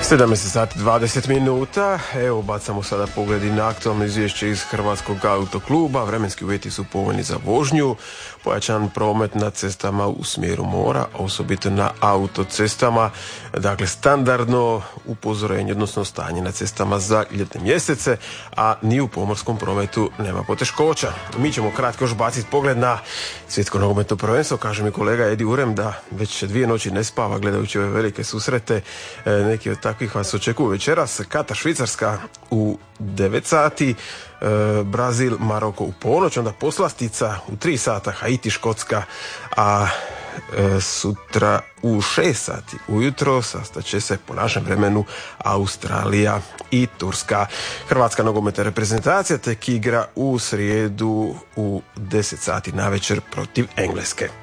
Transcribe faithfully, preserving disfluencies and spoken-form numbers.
sedamnaest sati dvadeset minuta, evo bacamo sada pogledi na aktualno izvješće iz Hrvatskog autokluba. Vremenski uvjeti su povoljni za vožnju, pojačan promet na cestama u smjeru mora, osobito na autocestama. Dakle, standardno upozorenje, odnosno stanje na cestama za ljetne mjesece, a ni u pomorskom prometu nema poteškoća. Mi ćemo kratko još baciti pogled na svjetsko nogometno prvenstvo. Kaže mi kolega Edi Urem da već dvije noći ne spava gledajući ove velike susrete. Neki od takvih vas očekuju večeras. Katar, Švicarska u devet sati, Brazil, Maroko u ponoć, onda poslastica u tri sata, Haiti, Škotska, a sutra u šest sati ujutro sastaće se po našem vremenu Australija i Turska. Hrvatska nogometna reprezentacija tek igra u srijedu u deset sati navečer protiv Engleske.